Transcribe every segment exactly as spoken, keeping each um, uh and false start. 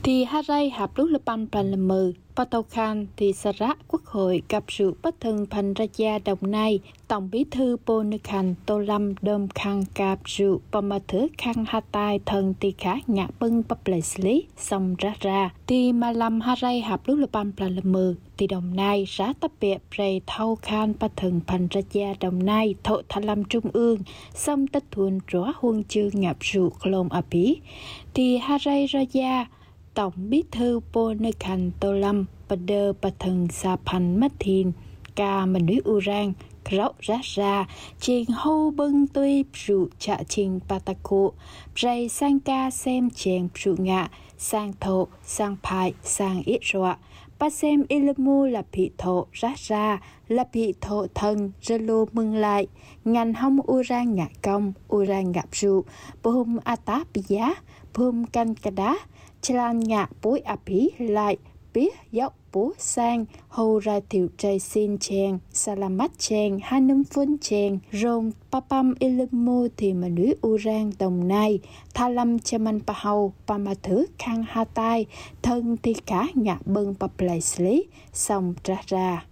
Thì Haray hạp lúc lập ban bàn làm mờ, Patau Khan thì Sara Quốc hội gặp sự bất thường Pan Raja Đồng Nai, Tổng bí thư Ponakhan Tô Lâm Đơm Khang gặp sự bầm mà thứ Khang Hatai thần thì khá ngã bưng bắp lệ lý, xong ra ra. Thì mà làm Haray hạp lúc lập ban bàn làm mờ, thì Đồng Nai rá tập biệt rầy thâu Khan bất thường Pan Raja Đồng Nai thộ thà lâm trung ương, xong tất thuần rõ huân chương ngạp sự klom ả bí. Thì Haray Raja Tổng bí thư Ponakhan Tô Lâm và đơ bà thần xa phanh mất thìn ca mà núi Urang rau rá ra trình hô bưng tuy rượu chạ trình Patako rây sang ca xem chèn rượu ngạ sang thộ sang phai sang ít rọa ba xem ilmu là bị thộ rá ra là bị thộ thần rơ lô mừng lại ngành hông Urang ngạ công Urang ngạp rượu bùm ata bị giá bùm canh cà đá Chalan ngạ bối áp ý lại biết dốc bố sang hầu ra thiệu trai xin chèn salamat chèn hai năm phân chèn rồng papam ilmu thì mà núi Urang Đồng Nai tha lâm chaman pa hầu pa mà thứ khang ha tai thân thì cả ngạ bưng pa plei sli xong ra ra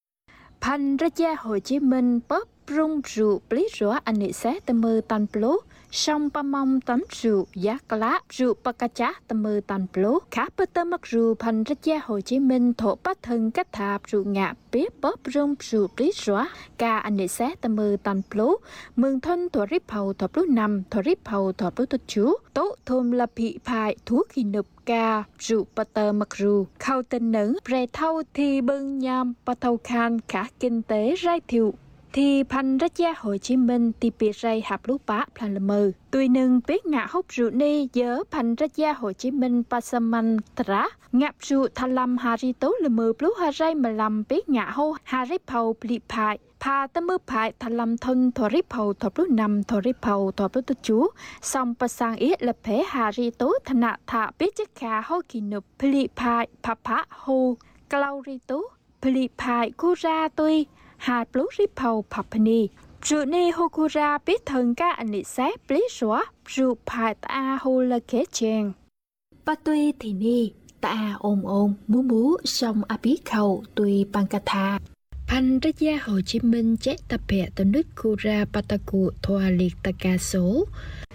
Pan Raja Hồ Chí Minh bóp rung rượu lý rõ anh ấy sẽ tầm mơ tan plố song pa mong tắm rượu giá lá rượu pa ca chá tầm mơ tan plố khá bơ tơ mắc rượu Pan Raja Hồ Chí Minh thổ bắt thân cách thạp rượu ngạ biết bóp rung rượu lý rõ ca anh ấy sẽ tầm mơ tan plố mừng thân thổ rip hầu thổ plố nằm thổ rip hầu thổ plố tốt chú tố thôm là bị phai thuốc khi nộp ca rượu pa tơ mắc rượu khâu tên nữ rè thâu thì bưng nham pa thâu khan khá kinh tế rai thiệu thì Pan Raja Hồ Chí Minh thì bị ray hạp lúc bá plan làm mờ. Tuy nâng biết ngạ hốc rượu ni dớ Pan Raja Hồ Chí Minh pasaman tra ngạp rượu thà lâm hà ri tố làm mờ lúc hà ray mà làm biết ngạ hô hà ri pầu pli phai pa tâm mơ phai thà lâm thân thọ ri pầu thọ lúc nằm thọ ri pầu thọ lúc tu chú xong pasang ít là phế hà ri tố thà nạ thà biết chắc khá hô kỳ nộp pli phai pa pa hô clau ri tố pli phai cô ra tôi hà plú ri pầu papani rượu ni hokura biết thần ca anh ấy sẽ plí xóa rượu phai ta hô là kế chèn ba tuy thì ni ta ôm ôm mú mú xong a bí khẩu tuy pankatha Pan Raja Hồ Chí Minh chết tập hệ tận nước Kura Pataku thoa liệt ta ca số